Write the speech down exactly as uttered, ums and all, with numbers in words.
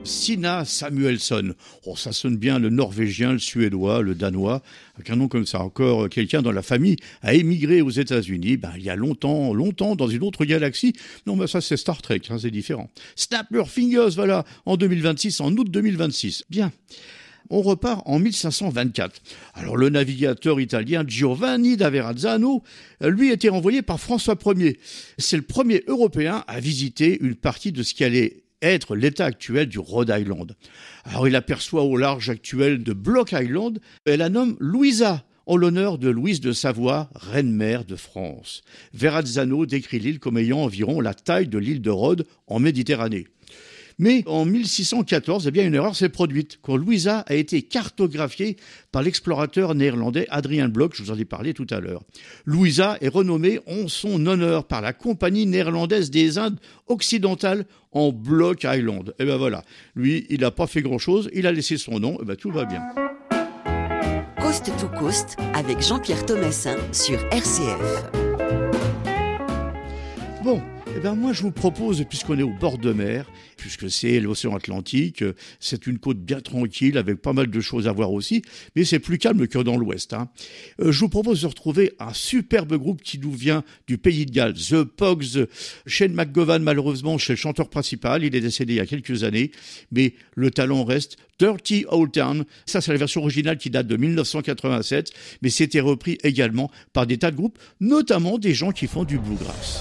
Sina Samuelsson. Oh, ça sonne bien le norvégien, le suédois, le danois, avec un nom comme ça. Encore quelqu'un dans la famille a émigré aux États-Unis, ben, il y a longtemps, longtemps, dans une autre galaxie. Non, ben ça c'est Star Trek, hein, c'est différent. Snap your fingers, voilà, en deux mille vingt-six, en août deux mille vingt-six. Bien. On repart en mille cinq cent vingt-quatre. Alors le navigateur italien Giovanni da Verrazzano, lui, a été renvoyé par François Ier. C'est le premier Européen à visiter une partie de ce qui allait être l'état actuel du Rhode Island. Alors il aperçoit au large actuel de Block Island et la nomme Louisa, en l'honneur de Louise de Savoie, reine-mère de France. Verrazzano décrit l'île comme ayant environ la taille de l'île de Rhodes en Méditerranée. Mais en mille six cent quatorze, eh bien, une erreur s'est produite quand Louisa a été cartographiée par l'explorateur néerlandais Adrian Blok, je vous en ai parlé tout à l'heure. Louisa est renommée en son honneur par la Compagnie néerlandaise des Indes occidentales en Block Island. Et ben voilà, lui, il n'a pas fait grand-chose, il a laissé son nom, et ben tout va bien. Coast to Coast avec Jean-Pierre Thomassin sur R C F. Bon, eh ben moi je vous propose, puisqu'on est au bord de mer, puisque c'est l'océan Atlantique, c'est une côte bien tranquille avec pas mal de choses à voir aussi, mais c'est plus calme que dans l'ouest. Hein. Euh, je vous propose de retrouver un superbe groupe qui nous vient du pays de Galles, The Pogues. Shane McGowan, malheureusement, c'est le chanteur principal, il est décédé il y a quelques années, mais le talent reste. Dirty Old Town, ça c'est la version originale qui date de mille neuf cent quatre-vingt-sept, mais c'était repris également par des tas de groupes, notamment des gens qui font du bluegrass.